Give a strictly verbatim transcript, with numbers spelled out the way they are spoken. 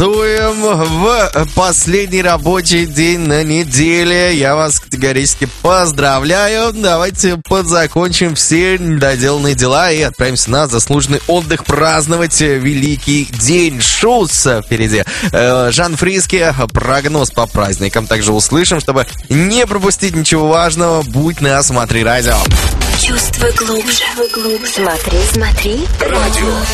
В последний рабочий день на неделе. Я вас категорически поздравляю. Давайте подзакончим все недоделанные дела и отправимся на заслуженный отдых праздновать великий день. Шоус впереди. Жан Фриске, прогноз по праздникам также услышим, чтобы не пропустить ничего важного. Будь на Смотри Радио. Чувствуй глубже. Смотри, смотри. Радио.